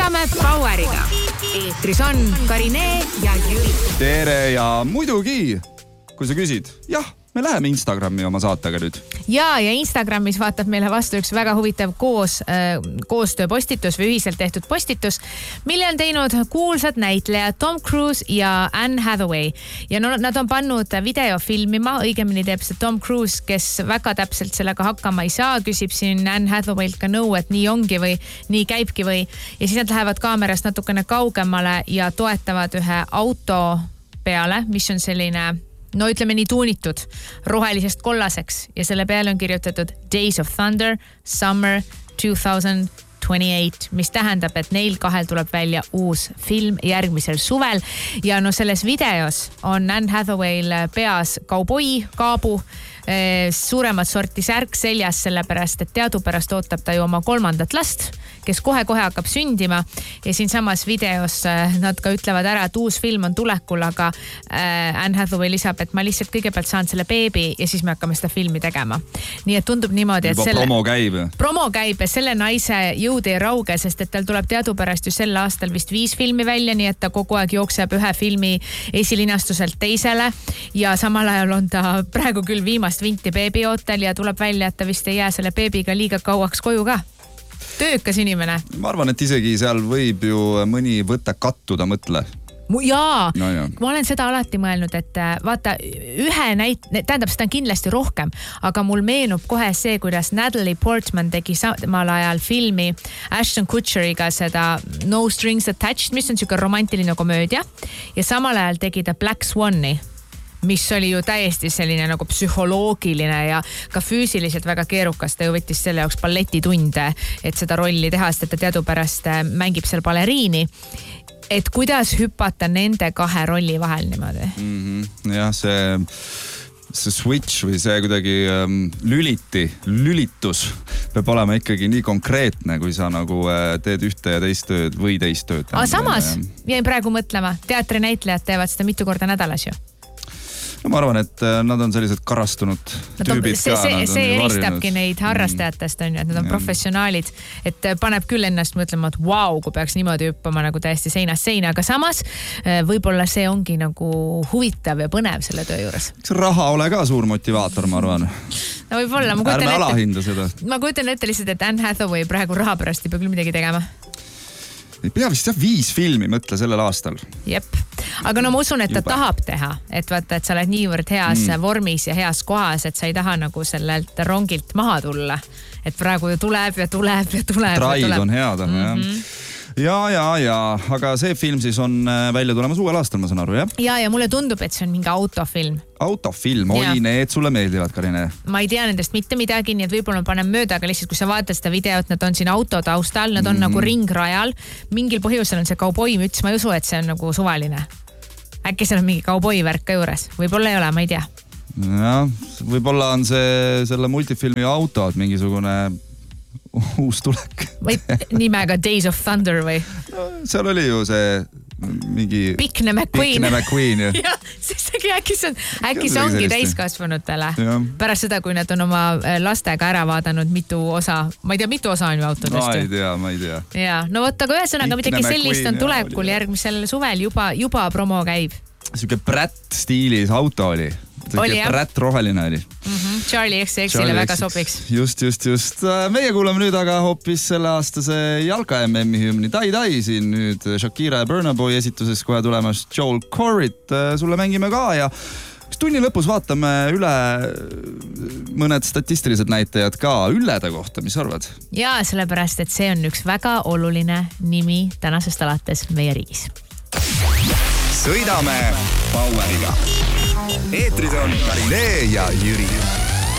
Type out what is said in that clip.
Sõidame Poweriga. Eetris on Karine ja Jüri. Tere ja muidugi, kui sa küsid, jah, me läheme Instagrami oma saatega nüüd. Ja Instagramis vaatab meile vastu üks väga huvitav koostööpostitus või ühiselt tehtud postitus, mille on teinud kuulsad näitlejad Tom Cruise ja Anne Hathaway. Ja nad on pannud video filmima, õigemini teeb see Tom Cruise, kes väga täpselt sellega hakkama ei saa, küsib siin Anne Hathawaylt ka nõu, et nii ongi või nii käibki või. Ja siis nad lähevad kaamerast natukene kaugemale ja toetavad ühe auto peale, mis on selline... No ütleme nii tuunitud rohelisest kollaseks ja selle peale on kirjutatud Days of Thunder, Summer 2028, mis tähendab, et neil kahel tuleb välja uus film järgmisel suvel. Ja no selles videos on Anne Hathaway'l peas kaabu, suuremat sorti särk seljas, sellepärast, et teadupärast ootab ta ju oma 3. last, kes kohe-kohe hakkab sündima. Ja siin samas videos nad ka ütlevad ära, et uus film on tulekul, aga Anne Hathaway lisab, et ma lihtsalt kõigepealt saan selle beebi ja siis me hakkame seda filmi tegema. Nii et tundub niimoodi, et promo käib ja selle naise jõud ei rauge, sest et tal tuleb teadupärast ju sel aastal vist 5 filmi välja, nii et ta kogu aeg jookseb ühe filmi esilinastuselt teisele ja samal ajal on ta praegu küll viimast vinti beebi ootel ja tuleb välja, et ta vist ei jää selle beebiga liiga kauaks koju ka. Töökas inimene. Ma arvan, et isegi seal võib ju mõni võtta kattuda, mõtle. Jaa, no, ma olen seda alati mõelnud, et vaata tähendab, seda on kindlasti rohkem, aga mul meenub kohe see, kuidas Natalie Portman tegi samal ajal filmi Ashton Kutcheriga seda No Strings Attached, mis on siuke romantiline komöödia ja samal ajal tegi ta Black Swan'i, mis oli ju täiesti selline nagu psühholoogiline ja ka füüsiliselt väga keerukas. Ta ju võttis selle jaoks balletitunde, et seda rolli teha, sest ta teadupärast mängib seal baleriini. Et kuidas hüpata nende kahe rolli vahel niimoodi? Jah, see switch või see kuidagi lülitus peab olema ikkagi nii konkreetne, kui sa nagu teed ühte ja teist tööd või teist tööd. Aga samas jäin praegu mõtlema, teatrinäitlejad teevad seda mitu korda nädalas ju. No ma arvan, et nad on sellised karastunud tüübid ka. See eristabki neid harrastajatest, on ju, et nad on professionaalid, et paneb küll ennast mõtlema, et vau, kui peaks niimoodi hüppama nagu täiesti seinast seina, aga samas võib-olla see ongi nagu huvitav ja põnev selle töö juures. See raha ole ka suur motivaator, ma arvan. No võib-olla. Ärme alahinda seda. Ma kujutan ette lihtsalt, et Anne Hathaway praegu raha pärast ei pea küll midagi tegema. Ei pea vist 5 filmi mõtle sellel aastal. Jep. Aga no ma usun, et ta tahab teha, et vaata, et sa oled niivõrd heas vormis ja heas kohas, et sa ei taha nagu sellelt rongilt maha tulla. Et praegu tuleb. Traid on head, Ja, aga see film siis on välja tulemas uuel aastal, ma saan aru, jah? Ja mulle tundub, et see on mingi autofilm. Autofilm, need sulle meeldivad, Karine. Ma ei tea nendest mitte midagi, nii et võib-olla ma panen mööda, aga lihtsalt kui sa vaatad seda videot, nad on siin auto taustal, nad on nagu ringrajal. Mingil põhjusel on see kauboimüts, ma ei usu, et see on nagu suvaline. Äkki seal on mingi kauboivärk ka juures? Võib-olla ei ole, ma ei tea. Ja, võib-olla on see selle multifilmi autod mingisugune uus tulek. Või nimega Days of Thunder või? Seal oli ju see mingi... Pikne McQueen. Ja, äkki see ongi täiskasvanutele. Pärast seda, kui nad on oma lastega ära vaadanud mitu osa. Ma ei tea, mitu osa on ju autodest. Ma ei tea. Ja, no võtta ka ühesõnaga midagi sellist on tulekul järgmisel suvel juba promo käib. Siuke Pratt stiilis auto oli. Pratt roheline oli. Charlie XXile väga sobiks. Just. Meie kuulame nüüd aga hoopis selle aastase jalka MM-i hümni Tai siin nüüd Shakira ja Burna Boy esituses kohe tulemas Joel Corrit. Sulle mängime ka ja tunni lõpus vaatame üle mõned statistilised näitajad ka Üllede kohta, mis arvad? Ja sellepärast, et see on üks väga oluline nimi tänasest alates meie riigis. Sõidame Poweriga. Eetris on Karine ja Jüri.